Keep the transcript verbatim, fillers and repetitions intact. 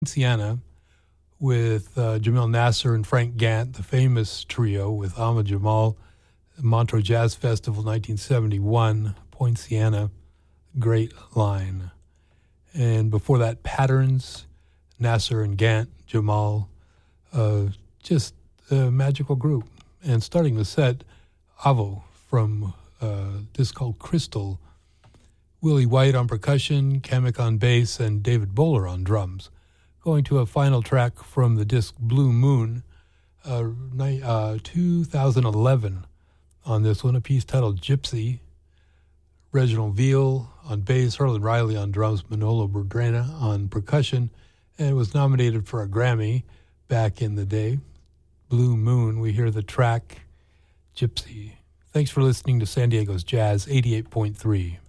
Sienna with uh, Jamil Nasser and Frank Gant, the famous trio with Ahmad Jamal, Montreux Jazz Festival nineteen seventy-one, Poinciana, great line. And before that, Patterns, Nasser and Gant, Jamal, uh, just a magical group. And starting the set, Avo from a disc called Crystal, Willie White on percussion, Kamek on bass, and David Bowler on drums. Going to a final track from the disc Blue Moon, uh, ni- uh, two thousand eleven on this one, a piece titled Gypsy. Reginald Veal on bass, Harlan Riley on drums, Manolo Burdrena on percussion, and it was nominated for a Grammy back in the day. Blue Moon, we hear the track Gypsy. Thanks for listening to San Diego's Jazz eighty-eight point three.